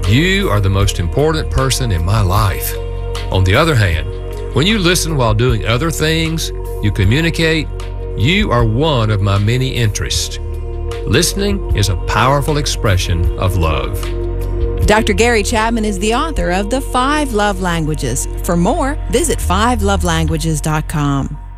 You are the most important person in my life. On the other hand, when you listen while doing other things, you communicate, you are one of my many interests. Listening is a powerful expression of love. Dr. Gary Chapman is the author of The 5 Love Languages. For more, visit 5lovelanguages.com.